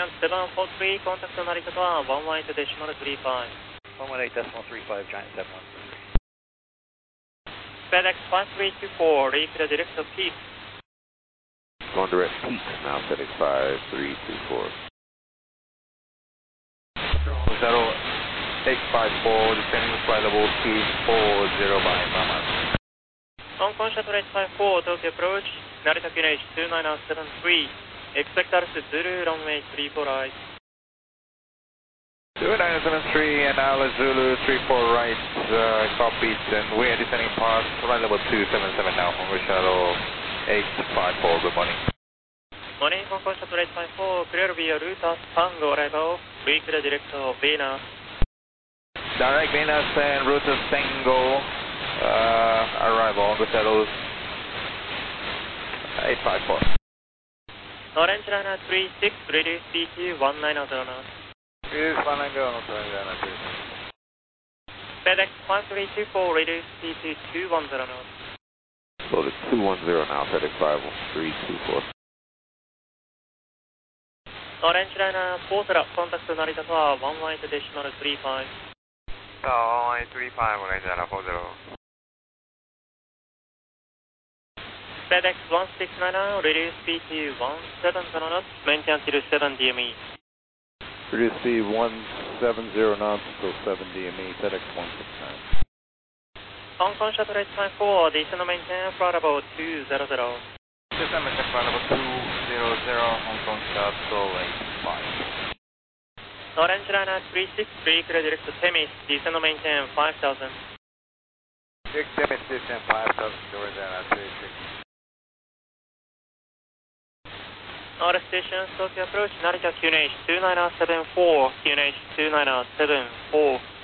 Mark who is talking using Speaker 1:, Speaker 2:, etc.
Speaker 1: 743, contact Narita Tower, 118.35.
Speaker 2: 118.35, Giant 71.
Speaker 1: FedEx 5324, reclear direct to Peak.
Speaker 3: Going direct Peak now, FedEx 5324. 0854, descending with flight level 240 by Mama.
Speaker 1: Hong Kong Shuttle 854, Tokyo approach, Narita QNH 29073. Expect altitude Zulu, runway 34 right.
Speaker 3: 29073 and Alice Zulu 34 right, copied, and we are descending past flight level 277 now, Hong Kong Shuttle 854, good morning.
Speaker 1: Morning, Hong Kong Shuttle 854, clear via route as Tango arrival, reclear direct to Venus.
Speaker 3: Direct Venus and route to Tango, arrival, Hong Kong Shuttle 854.
Speaker 1: Orange Liner 36, reduce PT 190 knots.
Speaker 3: Reduce 190 knots,
Speaker 1: FedEx 5324, reduce PT 210 knots.
Speaker 3: So it's 210 now, FedEx 5324.
Speaker 1: Orange Liner 4 up, contact Narita Tower, 118.35.
Speaker 3: 118.35, Orange Liner 40.
Speaker 1: FedEx 1699, reduce PT 170 knots, maintain till 7 DME.
Speaker 2: Reduce speed 170 knots until 7 DME, FedEx 169.
Speaker 1: Hong Kong Shuttle 854, descend maintain flight level 200.
Speaker 3: Descend maintain flight level 200, Hong Kong Shuttle 85.
Speaker 1: Orange Liner 36, reclear direct to Temis, descend maintain 5000.
Speaker 3: Temis, descend 5000, Orange Liner 36.
Speaker 1: All stations, Tokyo approach, Narita QNH 29074, QNH 29074.